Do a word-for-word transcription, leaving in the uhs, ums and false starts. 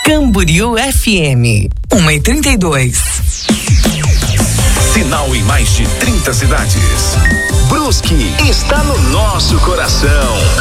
Camboriú F M, uma e trinta e dois. Sinal em mais de trinta cidades. Brusque está no nosso coração.